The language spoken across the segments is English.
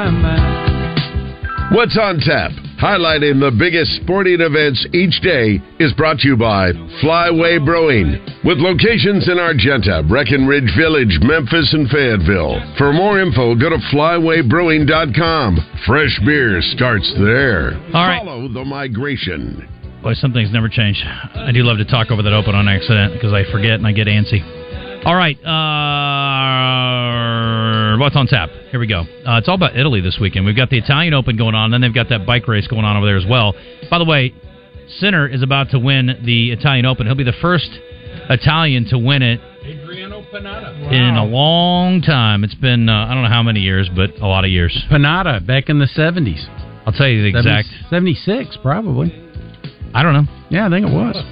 What's on Tap? Highlighting the biggest sporting events each day is brought to you by Flyway Brewing, with locations in Argenta, Breckenridge Village, Memphis, and Fayetteville. For more info, go to flywaybrewing.com. Fresh beer starts there. All right. Follow the migration. Boy, some things never change. I do love to talk over that open on accident because I forget and I get antsy. All right. What's on tap? Here we go. It's all about Italy this weekend. We've got the Italian Open going on, and then they've got that bike race going on over there as well. By the way, Sinner is about to win the Italian Open. He'll be the first Italian to win it Adriano Panatta. in a long time. It's been, I don't know how many years, but a lot of years. Panatta, back in the 70s. I'll tell you the exact. 76, probably. I don't know. Yeah, I think it was.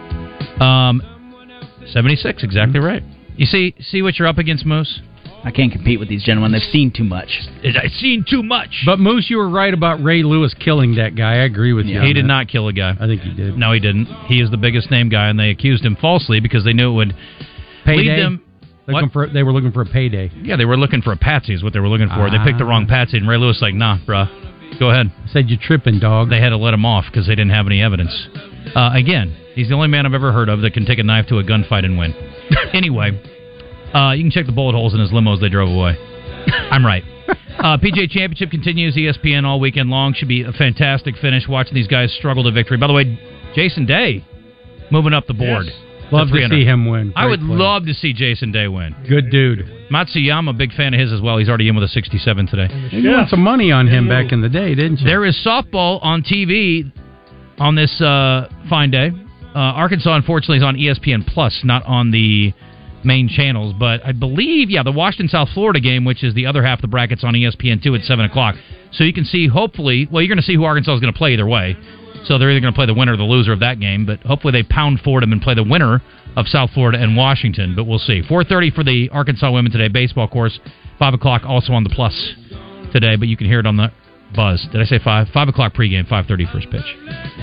76, exactly right. You see what you're up against, Moose? I can't compete with these gentlemen. They've seen too much. I've seen too much. But, Moose, you were right about Ray Lewis killing that guy. I agree with you. He did not kill a guy. I think he did. No, he didn't. He is the biggest name guy, and they accused him falsely because they knew it would lead them. They were looking for a payday. Yeah, they were looking for a patsy is what they were looking for. They picked the wrong patsy, and Ray Lewis like, nah, bruh. Go ahead. Said you're tripping, dog. They had to let him off because they didn't have any evidence. Again, he's the only man I've ever heard of that can take a knife to a gunfight and win. Anyway, you can check the bullet holes in his limo as they drove away. I'm right. PGA Championship continues, ESPN all weekend long. Should be a fantastic finish watching these guys struggle to victory. By the way, Jason Day moving up the board. Yes. Love to see him win. I would love to see Jason Day win. Good dude. Matsuyama, big fan of his as well. He's already in with a 67 today. You won some money on him back in the day, didn't you? There is softball on TV on this fine day. Arkansas, unfortunately, is on ESPN Plus, not on the main channels. But I believe, the Washington-South Florida game, which is the other half of the bracket's on ESPN2 at 7 o'clock. So you can see, hopefully, you're going to see who Arkansas is going to play either way. So they're either going to play the winner or the loser of that game. But hopefully they pound Fordham and play the winner of South Florida and Washington. But we'll see. 4:30 for the Arkansas women today. Baseball course. 5 o'clock also on the Plus today. But you can hear it on the Buzz. Did I say 5? 5 o'clock pregame. 5:30 first pitch.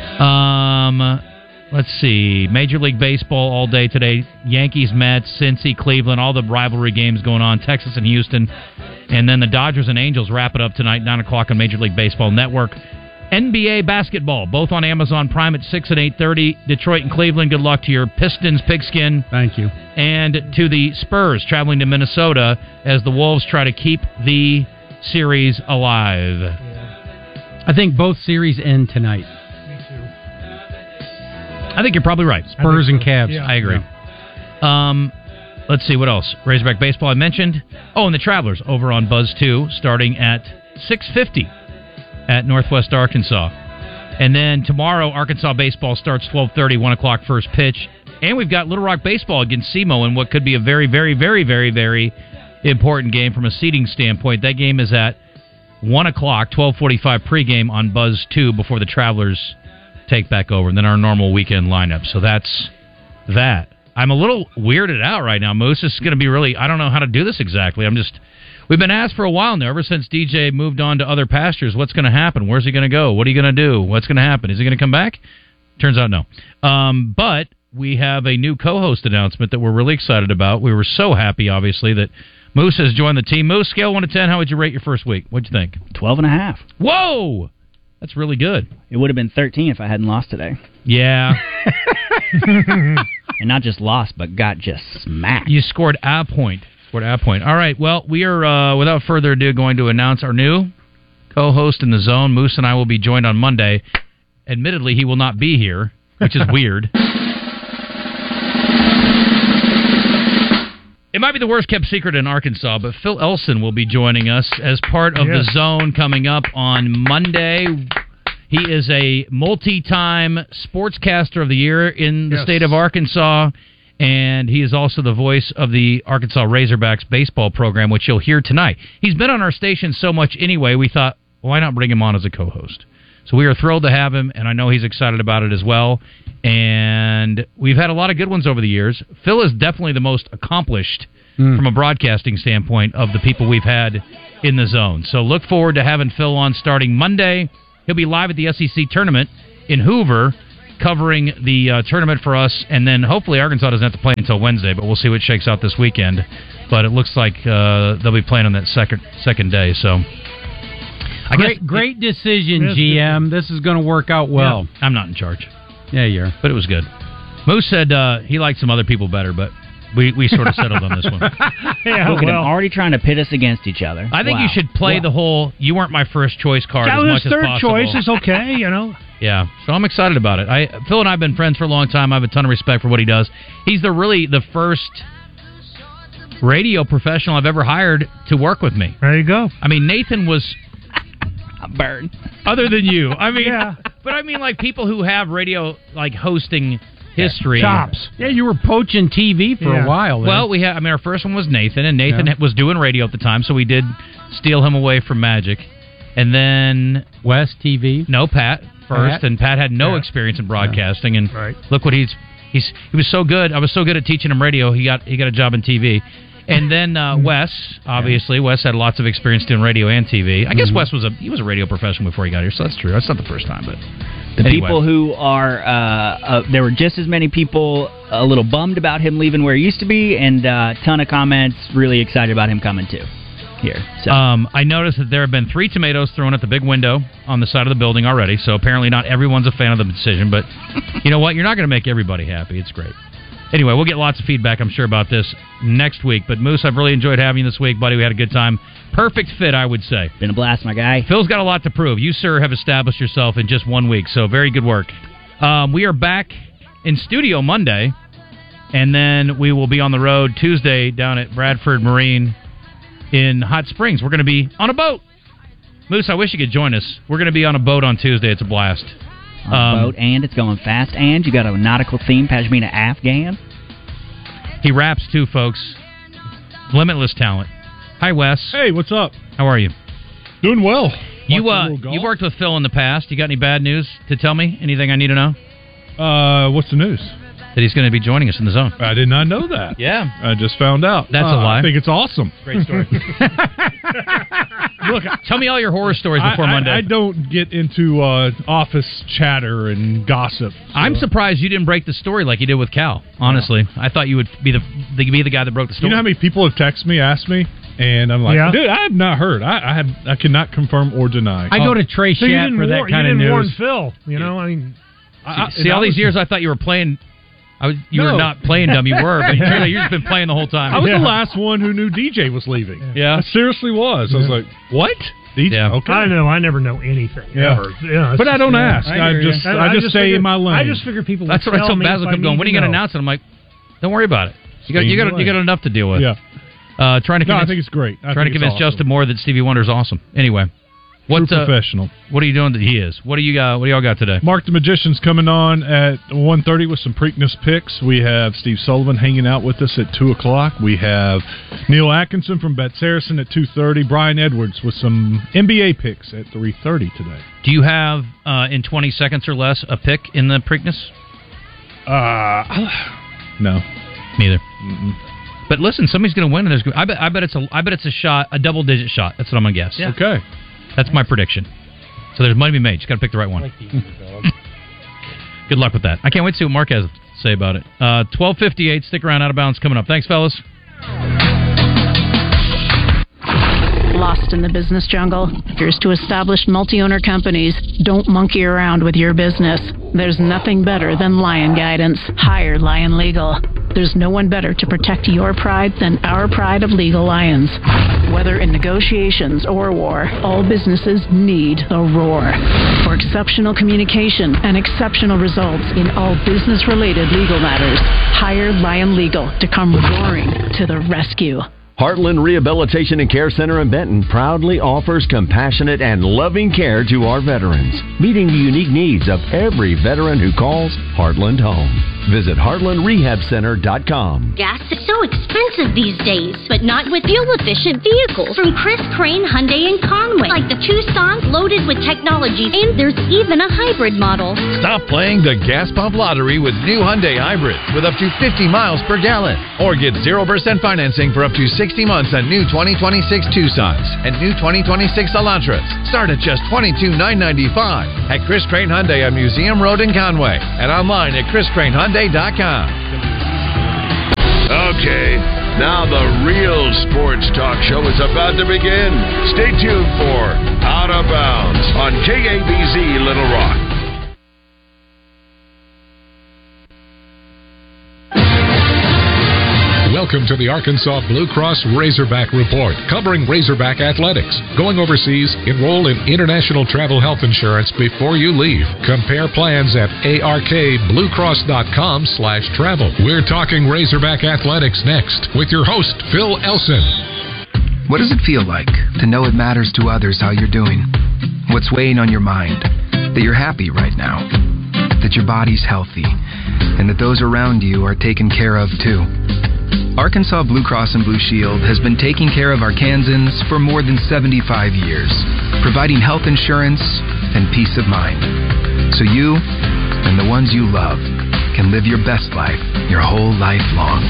Let's see. Major League Baseball all day today. Yankees, Mets, Cincy, Cleveland, all the rivalry games going on. Texas and Houston. And then the Dodgers and Angels wrap it up tonight, 9 o'clock on Major League Baseball Network. NBA basketball, both on Amazon Prime at 6 and 8:30. Detroit and Cleveland, good luck to your Pistons, Pigskin. Thank you. And to the Spurs, traveling to Minnesota as the Wolves try to keep the series alive. I think both series end tonight. I think you're probably right. Spurs and Cavs. Yeah. I agree. Yeah. Let's see, what else? Razorback baseball I mentioned. Oh, and the Travelers over on Buzz 2, starting at 6:50 at Northwest Arkansas. And then tomorrow, Arkansas baseball starts 12:30, 1 o'clock first pitch. And we've got Little Rock baseball against SEMO in what could be a very, very, very, very, very important game from a seeding standpoint. That game is at 1 o'clock, 12:45 pregame on Buzz 2 before the Travelers take back over, and then our normal weekend lineup. So that's that. I'm a little weirded out right now, Moose. This is going to be really, I don't know how to do this exactly. We've been asked for a while now, ever since DJ moved on to other pastures, what's going to happen? Where's he going to go? What are you going to do? What's going to happen? Is he going to come back? Turns out no. But we have a new co-host announcement that we're really excited about. We were so happy, obviously, that Moose has joined the team. Moose, scale 1 to 10, how would you rate your first week? What'd you think? 12.5. Whoa! That's really good. It would have been 13 if I hadn't lost today. Yeah. And not just lost, but got just smacked. You scored a point. All right, well, we are, without further ado, going to announce our new co-host in the zone. Moose and I will be joined on Monday. Admittedly, he will not be here, which is weird. It might be the worst-kept secret in Arkansas, but Phil Elson will be joining us as part of the Zone coming up on Monday. He is a multi-time sportscaster of the year in the state of Arkansas, and he is also the voice of the Arkansas Razorbacks baseball program, which you'll hear tonight. He's been on our station so much anyway, we thought, why not bring him on as a co-host? So we are thrilled to have him, and I know he's excited about it as well. And we've had a lot of good ones over the years. Phil is definitely the most accomplished from a broadcasting standpoint of the people we've had in the zone. So look forward to having Phil on starting Monday. He'll be live at the SEC tournament in Hoover, covering the tournament for us. And then hopefully Arkansas doesn't have to play until Wednesday, but we'll see what shakes out this weekend. But it looks like they'll be playing on that second day. So Great decision, GM. This is going to work out well. Yeah, I'm not in charge. Yeah, you are. But it was good. Moose said he liked some other people better, but we sort of settled on this one. Yeah, Look at him already trying to pit us against each other. I think you should play the whole "you weren't my first choice" card as much as possible. Third choice is okay, you know. Yeah, so I'm excited about it. Phil and I have been friends for a long time. I have a ton of respect for what he does. He's the first radio professional I've ever hired to work with me. There you go. I mean, Nathan was a bird. Other than you, I mean, but I mean, like people who have radio like hosting history. Chops. Yeah, you were poaching TV for a while. Well, we had. I mean, our first one was Nathan, and Nathan was doing radio at the time, so we did steal him away from Magic, and then West TV. No, Pat first, and Pat had no experience in broadcasting, and look what he was so good. I was so good at teaching him radio. He got a job in TV. And then Wes, obviously, Wes had lots of experience doing radio and TV. I guess Wes was a radio professional before he got here, so that's true. That's not the first time, but people who are there were just as many people a little bummed about him leaving where he used to be, and a ton of comments really excited about him coming too. Here, so. I noticed that there have been 3 tomatoes thrown at the big window on the side of the building already. So apparently, not everyone's a fan of the decision. But you know what? You're not going to make everybody happy. It's great. Anyway, we'll get lots of feedback, I'm sure, about this next week. But, Moose, I've really enjoyed having you this week, buddy. We had a good time. Perfect fit, I would say. Been a blast, my guy. Phil's got a lot to prove. You, sir, have established yourself in just 1 week, so very good work. We are back in studio Monday, and then we will be on the road Tuesday down at Bradford Marine in Hot Springs. We're going to be on a boat. Moose, I wish you could join us. We're going to be on a boat on Tuesday. It's a blast. On a boat, and it's going fast, and you got a nautical theme, Pashmina Afghan. He raps too, folks. Limitless talent. Hi, Wes. Hey, what's up? How are you? Doing well. You've worked with Phil in the past. You got any bad news to tell me? Anything I need to know? What's the news? That he's going to be joining us in the zone. I did not know that. Yeah. I just found out. That's a lie. I think it's awesome. Great story. Look, tell me all your horror stories before Monday. I don't get into office chatter and gossip. So. I'm surprised you didn't break the story like you did with Cal, honestly. I thought you would be the guy that broke the story. You know how many people have texted me, asked me? And I'm like, dude, I have not heard. I cannot confirm or deny. I go to Trey Shat for that kind of news. You didn't warn Phil. You know, I mean... See, all these years I thought you were playing... You were not playing dumb, you were, but you've just been playing the whole time. I was the last one who knew DJ was leaving. Yeah. I seriously was. I was like, what? DJ? Yeah. Okay. I know. I never know anything. Ever. Yeah, but I don't ask. I just stay in my lane. I just figure people That's what I told Basil. Kept going, when are you going to announce it? I'm like, don't worry about it. You got enough to deal with. Yeah. I think it's great. Trying to convince Justin Moore that Stevie Wonder's awesome. Anyway. True professional. What are you doing that he is? What do y'all got today? Mark the Magician's coming on at 1:30 with some Preakness picks. We have Steve Sullivan hanging out with us at 2 o'clock. We have Neil Atkinson from Bet Saracen at 2:30. Brian Edwards with some NBA picks at 3:30 today. Do you have, in 20 seconds or less, a pick in the Preakness? No. Neither. Mm-mm. But listen, somebody's going to win. And I bet it's a shot, a double-digit shot. That's what I'm going to guess. Yeah. Okay. That's my prediction. So there's money to be made. Just got to pick the right one. Good luck with that. I can't wait to see what Mark has to say about it. 12:58. Stick around. Out of Bounds coming up. Thanks, fellas. Lost in the business jungle? Here's to established multi-owner companies. Don't monkey around with your business. There's nothing better than Lion Guidance. Hire Lion Legal. There's no one better to protect your pride than our pride of Legal Lions. Whether in negotiations or war, all businesses need a roar. For exceptional communication and exceptional results in all business-related legal matters, hire Lion Legal to come roaring to the rescue. Heartland Rehabilitation and Care Center in Benton proudly offers compassionate and loving care to our veterans, meeting the unique needs of every veteran who calls Heartland home. Visit heartlandrehabcenter.com. Gas is so expensive these days, but not with fuel-efficient vehicles from Chris Crane Hyundai in Conway, like the Tucson loaded with technology, and there's even a hybrid model. Stop playing the gas pump lottery with new Hyundai hybrids with up to 50 miles per gallon, or get 0% financing for up to 60 months on new 2026 Tucsons and new 2026 Elantras. Start at just $22,995 at Chris Crane Hyundai on Museum Road in Conway and online at chriscranehyundai.com. Okay, now the real sports talk show is about to begin. Stay tuned for Out of Bounds. Welcome to the Arkansas Blue Cross Razorback Report, covering Razorback athletics. Going overseas, enroll in international travel health insurance before you leave. Compare plans at arkbluecross.com/travel. We're talking Razorback athletics next with your host, Phil Elson. What does it feel like to know it matters to others how you're doing? What's weighing on your mind? That you're happy right now, that your body's healthy, and that those around you are taken care of too. Arkansas Blue Cross and Blue Shield has been taking care of Arkansans for more than 75 years, providing health insurance and peace of mind, so you and the ones you love can live your best life your whole life long.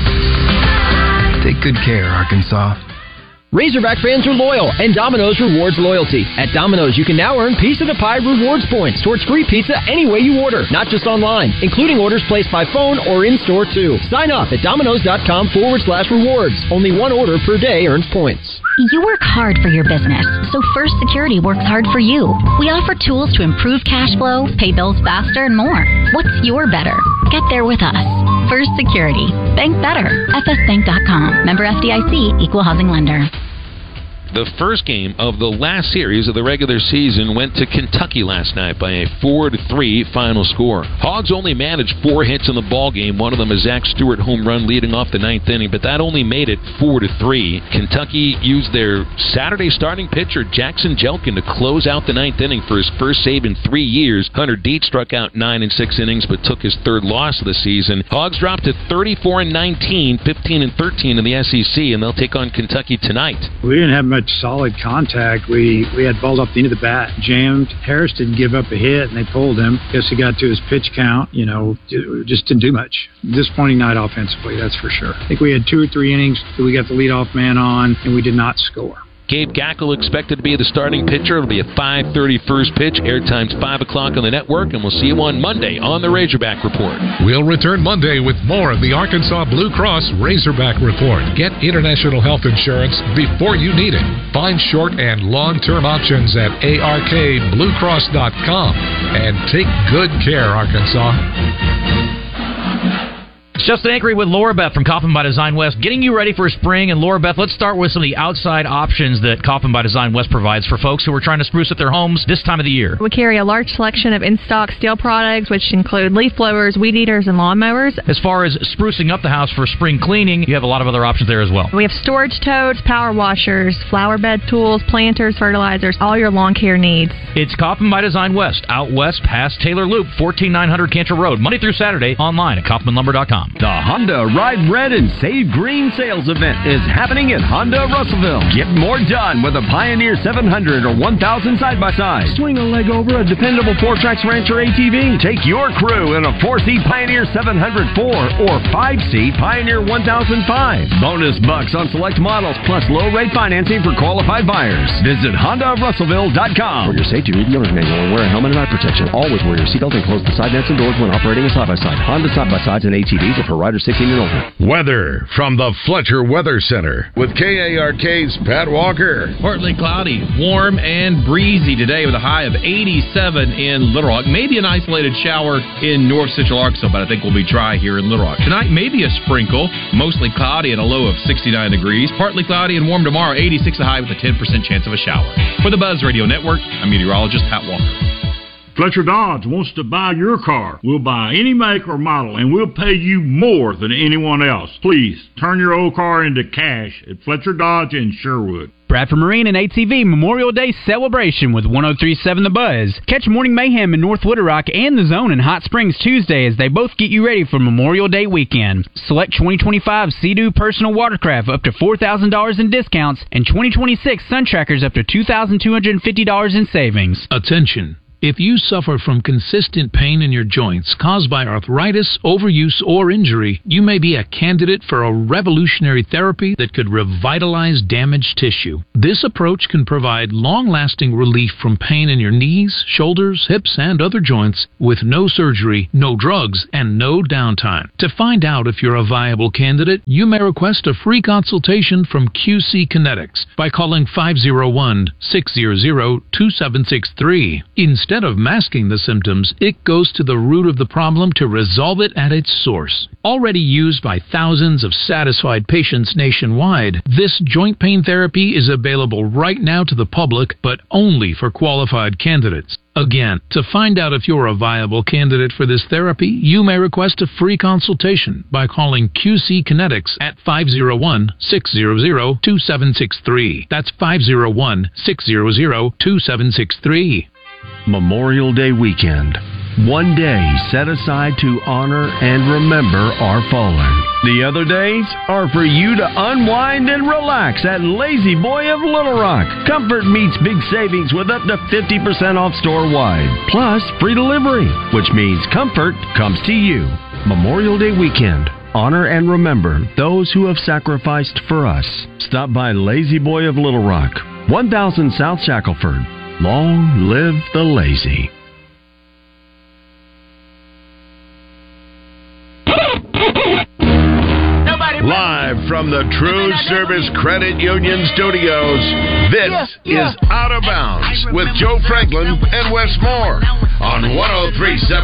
Take good care, Arkansas. Razorback fans are loyal, and Domino's rewards loyalty. At Domino's, you can now earn Piece of the Pie rewards points towards free pizza any way you order, not just online, including orders placed by phone or in-store, too. Sign up at Domino's.com/rewards. Only one order per day earns points. You work hard for your business, so First Security works hard for you. We offer tools to improve cash flow, pay bills faster, and more. What's your better? Get there with us. First Security. Bank better. FSBank.com. Member FDIC. Equal housing lender. The first game of the last series of the regular season went to Kentucky last night by a 4-3 final score. Hogs only managed 4 hits in the ball game. One of them a Zach Stewart home run leading off the 9th inning, but that only made it 4-3. Kentucky used their Saturday starting pitcher Jackson Jelkin to close out the 9th inning for his first save in 3 years. Hunter Dietz struck out 9 in 6 innings, but took his 3rd loss of the season. Hogs dropped to 34-19, 15-13 in the SEC, and they'll take on Kentucky tonight. We didn't have much solid contact. We had balls off the end of the bat, jammed. Harris didn't give up a hit, and they pulled him. Guess he got to his pitch count. Just didn't do much. Disappointing night offensively, that's for sure. I think we had 2 or 3 innings that we got the leadoff man on, and we did not score. Gabe Gackle expected to be the starting pitcher. It'll be a 5:30 first pitch. Airtime's 5 o'clock on the network, and we'll see you on Monday on the Razorback Report. We'll return Monday with more of the Arkansas Blue Cross Razorback Report. Get international health insurance before you need it. Find short and long-term options at arkbluecross.com. And take good care, Arkansas. It's Justin Ankery with Laura Beth from Coffin by Design West, getting you ready for spring. And Laura Beth, let's start with some of the outside options that Coffin by Design West provides for folks who are trying to spruce up their homes this time of the year. We carry a large selection of in-stock steel products, which include leaf blowers, weed eaters, and lawnmowers. As far as sprucing up the house for spring cleaning, you have a lot of other options there as well. We have storage totes, power washers, flower bed tools, planters, fertilizers, all your lawn care needs. It's Coffin by Design West, out west past Taylor Loop, 14900 Cantrell Road, Monday through Saturday, online at kaufmanlumber.com. The Honda Ride Red and Save Green sales event is happening at Honda Russellville. Get more done with a Pioneer 700 or 1000 side-by-side. Swing a leg over a dependable 4Trax Rancher ATV. Take your crew in a 4-seat Pioneer 704 or 5-seat Pioneer 1005. Bonus bucks on select models plus low-rate financing for qualified buyers. Visit HondaRussellville.com. For your safety, read the owner's manual and wear a helmet and eye protection. Always wear your seatbelt and close the side nets and doors when operating a side-by-side. Honda side-by-sides and ATVs are for riders 16 and older. Weather from the Fletcher Weather Center with KARK's Pat Walker. Partly cloudy, warm and breezy today with a high of 87 in Little Rock. Maybe an isolated shower in North Central Arkansas, but I think we'll be dry here in Little Rock. Tonight, maybe a sprinkle, mostly cloudy and a low of 69 degrees. Partly cloudy and warm tomorrow, 86 a high with a 10% chance of a shower. For the Buzz Radio Network, I'm meteorologist Pat Walker. Fletcher Dodge wants to buy your car. We'll buy any make or model, and we'll pay you more than anyone else. Please, turn your old car into cash at Fletcher Dodge in Sherwood. Bradford Marine and ATV Memorial Day celebration with 103.7 The Buzz. Catch Morning Mayhem in North Little Rock and The Zone in Hot Springs Tuesday as they both get you ready for Memorial Day weekend. Select 2025 Sea-Doo personal watercraft up to $4,000 in discounts and 2026 Sun Trackers up to $2,250 in savings. Attention. If you suffer from consistent pain in your joints caused by arthritis, overuse, or injury, you may be a candidate for a revolutionary therapy that could revitalize damaged tissue. This approach can provide long-lasting relief from pain in your knees, shoulders, hips, and other joints with no surgery, no drugs, and no downtime. To find out if you're a viable candidate, you may request a free consultation from QC Kinetics by calling 501-600-2763. instead of masking the symptoms, it goes to the root of the problem to resolve it at its source. Already used by thousands of satisfied patients nationwide, this joint pain therapy is available right now to the public, but only for qualified candidates. Again, to find out if you're a viable candidate for this therapy, you may request a free consultation by calling QC Kinetics at 501-600-2763. That's 501-600-2763. Memorial Day weekend. One day set aside to honor and remember our fallen. The other days are for you to unwind and relax at Lazy Boy of Little Rock. Comfort meets big savings with up to 50% off store-wide. Plus, free delivery, which means comfort comes to you. Memorial Day weekend. Honor and remember those who have sacrificed for us. Stop by Lazy Boy of Little Rock, 1000 South Shackelford. Long live the lazy. Live from the True Service Credit Union Studios, this is Out of Bounds with Joe Franklin and Wes Moore on 103.7